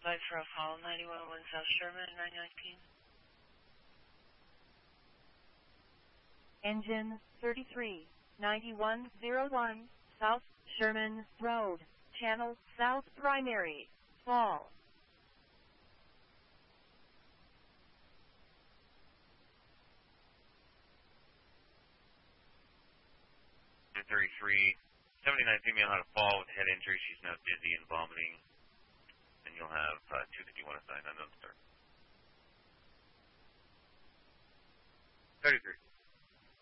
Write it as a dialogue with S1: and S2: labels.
S1: 5 for Apollo 9101 South Sherman at 919.
S2: Engine 339101 South Sherman Road, Channel South Primary, fall.
S3: 33, 79 female had a fall with head injury. She's now dizzy and vomiting. And you'll have 251 assigned, unknown start. 33.